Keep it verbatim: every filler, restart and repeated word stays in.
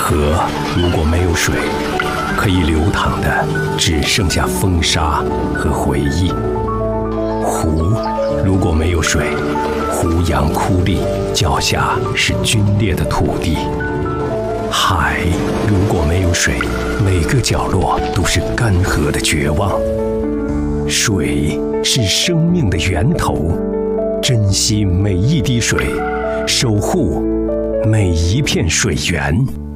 河如果没有水，可以流淌的只剩下风沙和回忆。湖如果没有水，湖洋枯立，脚下是龟裂的土地。海如果没有水，每个角落都是干涸的绝望。水是生命的源头，珍惜每一滴水，守护每一片水源。